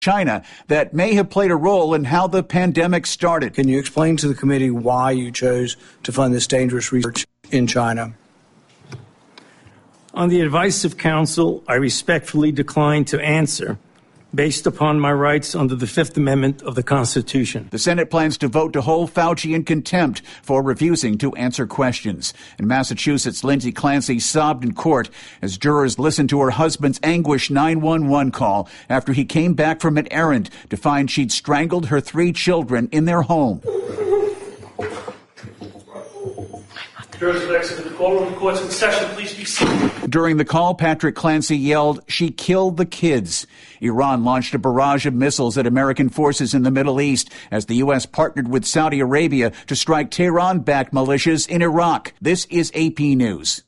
China that may have played a role in how the pandemic started. Can you explain to the committee why you chose to fund this dangerous research in China? On the advice of counsel, I respectfully decline to answer based upon my rights under the Fifth Amendment of the Constitution. The Senate plans to vote to hold Fauci in contempt for refusing to answer questions. In Massachusetts, Lindsay Clancy sobbed in court as jurors listened to her husband's anguished 911 call after he came back from an errand to find she'd strangled her 3 children in their home. During the call, Patrick Clancy yelled, "She killed the kids." Iran launched a barrage of missiles at American forces in the Middle East as the U.S. partnered with Saudi Arabia to strike Tehran-backed militias in Iraq. This is AP News.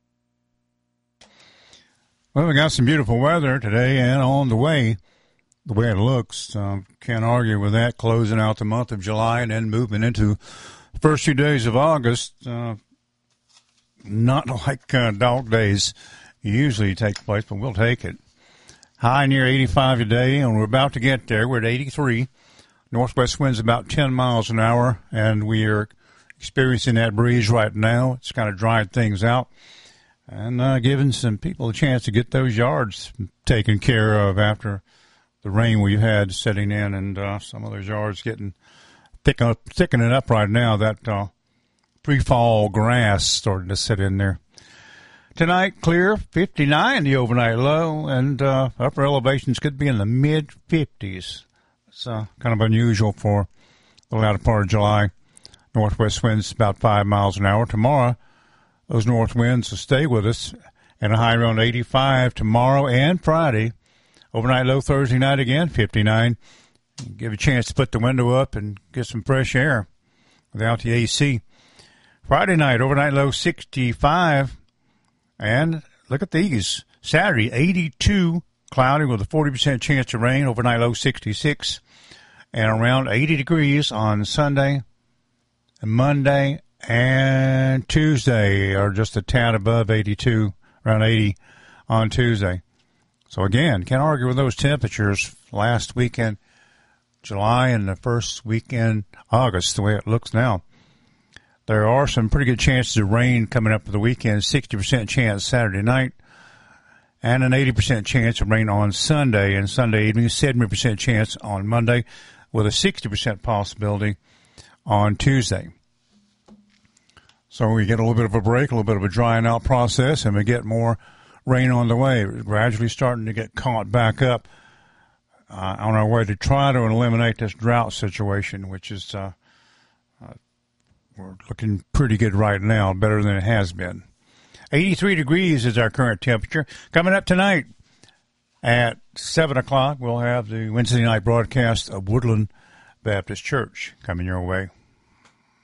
Well, we got some beautiful weather today and on the way it looks. Can't argue with that, closing out the month of July and then moving into the first 2 days of August. Not like dog days usually take place, but we'll take it. High near 85 today, and we're about to get there. We're at 83. Northwest winds about 10 miles an hour, and we are experiencing that breeze right now. It's kind of dried things out and giving some people a chance to get those yards taken care of after the rain we've had setting in, and some of those yards getting thickening up right now. That pre-fall grass starting to sit in there. Tonight, clear, 59 the overnight low, and upper elevations could be in the mid-50s. It's kind of unusual for the latter part of July. Northwest winds about 5 miles an hour. Tomorrow, those north winds will stay with us, and a high around 85 tomorrow and Friday. Overnight low Thursday night again, 59. Give you a chance to put the window up and get some fresh air without the AC. Friday night, overnight low 65. And look at these. Saturday, 82, cloudy with a 40% chance of rain. Overnight low 66. And around 80 degrees on Sunday, and Monday, and Tuesday are just a tad above 82, around 80 on Tuesday. So again, can't argue with those temperatures. Last weekend, July, and the first weekend, August, the way it looks now. There are some pretty good chances of rain coming up for the weekend. 60% chance Saturday night, and an 80% chance of rain on Sunday and Sunday evening. 70% chance on Monday, with a 60% possibility on Tuesday. So we get a little bit of a break, a little bit of a drying out process, and we get more rain on the way. We're gradually starting to get caught back up on our way to try to eliminate this drought situation, which is we're looking pretty good right now, better than it has been. 83 degrees is our current temperature. Coming up tonight at 7 o'clock, we'll have the Wednesday night broadcast of Woodland Baptist Church coming your way.